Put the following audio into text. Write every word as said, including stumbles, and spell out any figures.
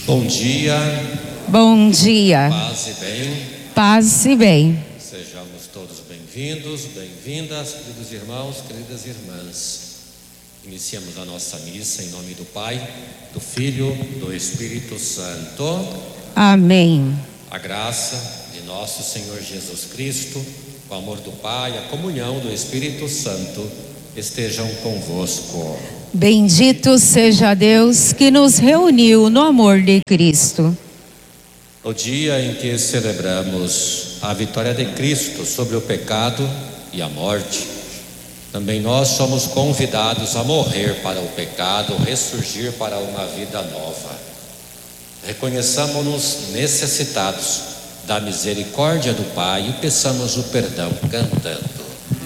Bom dia. Bom dia. Paz e bem. Paz e bem. Sejamos todos bem-vindos, bem-vindas, queridos irmãos, queridas irmãs. Iniciamos a nossa missa em nome do Pai, do Filho, do Espírito Santo. Amém. A graça de nosso Senhor Jesus Cristo, o amor do Pai, a comunhão do Espírito Santo estejam convosco. Bendito seja Deus que nos reuniu no amor de Cristo. No dia em que celebramos a vitória de Cristo sobre o pecado e a morte, também nós somos convidados a morrer para o pecado, ressurgir para uma vida nova. Reconheçamos-nos necessitados da misericórdia do Pai e peçamos o perdão cantando.